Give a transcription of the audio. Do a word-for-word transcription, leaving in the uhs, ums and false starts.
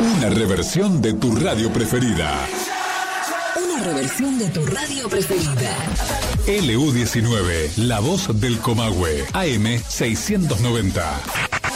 Una reversión de tu radio preferida. Una reversión de tu radio preferida. L U diecinueve, la voz del Comahue, A M seiscientos noventa.